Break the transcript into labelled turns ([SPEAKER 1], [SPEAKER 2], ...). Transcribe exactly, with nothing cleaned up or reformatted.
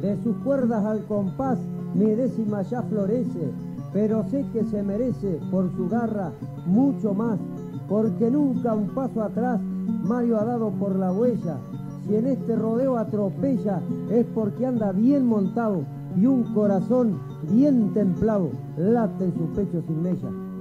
[SPEAKER 1] De sus cuerdas al compás mi décima ya florece, pero sé que se merece por su garra mucho más, porque nunca un paso atrás Mario ha dado por la huella. Si en este rodeo atropella es porque anda bien montado y un corazón bien templado late en su pecho sin mella.